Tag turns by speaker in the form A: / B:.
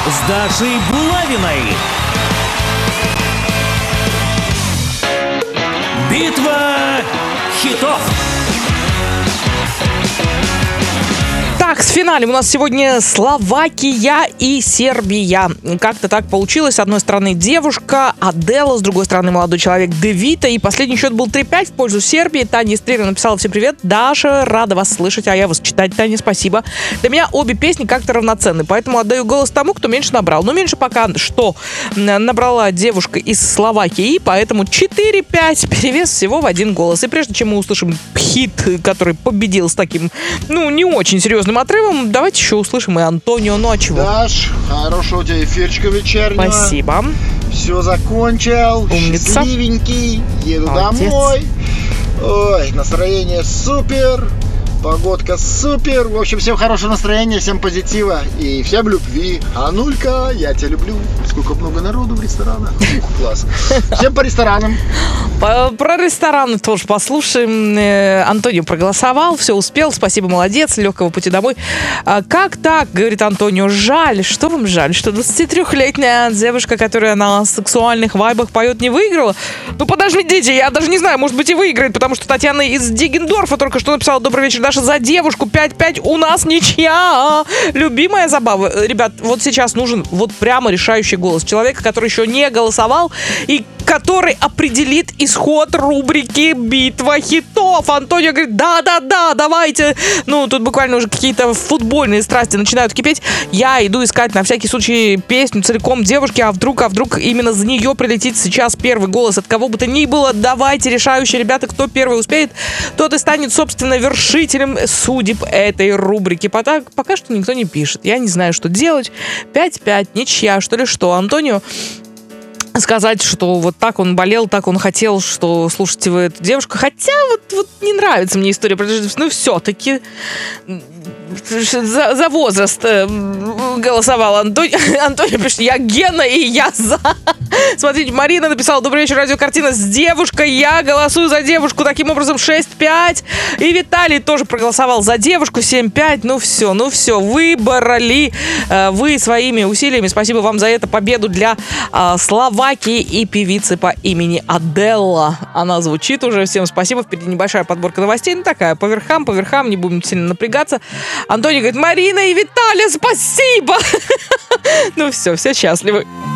A: с Дашей Булавиной. Битва хитов.
B: Так, с финалем у нас сегодня Словакия и Сербия. Как-то так получилось. С одной стороны девушка Аделла, с другой стороны молодой человек Де Вито. И последний счет был 3-5 в пользу Сербии. Таня из Трира написала: всем привет. Даша, рада вас слышать, а я вас читать. Таня, спасибо. Для меня обе песни как-то равноценны, поэтому отдаю голос тому, кто меньше набрал. Но меньше пока что набрала девушка из Словакии, и поэтому 4-5. Перевес всего в один голос. И прежде чем мы услышим хит, который победил с таким, не очень серьезным отрывом, давайте еще услышим и Антонио. Ну а чего?
C: Даш, хорошего у тебя эфирчика вечернего.
B: Спасибо.
C: Все закончил.
B: Умница.
C: Счастливенький. Еду
B: Молодец.
C: домой. Ой, настроение супер. Погодка супер. В общем, всем хорошего настроения, всем позитива и всем любви. Анулька, я тебя люблю. Сколько много народу в ресторанах. Класс. Всем по ресторанам.
B: Про рестораны тоже послушаем. Антонио проголосовал, все успел. Спасибо, молодец. Легкого пути домой. Как так, говорит Антонио, жаль. Что вам жаль? Что 23-летняя девушка, которая на сексуальных вайбах поет, не выиграла? Подождите, я даже не знаю, может быть и выиграет, потому что Татьяна из Диггендорфа только что написала: добрый вечер, Даша, за девушку 5-5, у нас ничья. Любимая забава. Ребят, вот сейчас нужен вот прямо решающий голос человека, который еще не голосовал и который определит исход рубрики «Битва хитов». Антонио говорит: да, давайте. Тут буквально уже какие-то футбольные страсти начинают кипеть. Я иду искать на всякий случай песню целиком девушки, а вдруг именно за нее прилетит сейчас первый голос от кого бы то ни было. Давайте, решающие ребята, кто первый успеет, тот и станет, собственно, вершителем судеб этой рубрики. Пока что никто не пишет. Я не знаю, что делать. 5-5, ничья, что ли, что? Антонио сказать, что вот так он болел, так он хотел, что слушайте вы эту девушку. Хотя вот не нравится мне история. Все-таки за возраст голосовал Антонио пишет: я Гена и я за. Смотрите, Марина написала: добрый вечер, радиокартина с девушкой. Я голосую за девушку. Таким образом 6-5. И Виталий тоже проголосовал за девушку. 7-5. Ну все. Выбрали вы своими усилиями. Спасибо вам за это. Победу для Словакии и певицы по имени Аделла. Она звучит уже. Всем спасибо. Впереди небольшая подборка новостей. Такая, по верхам. Не будем сильно напрягаться. Антоний говорит: Марина и Виталий, спасибо! Все счастливы.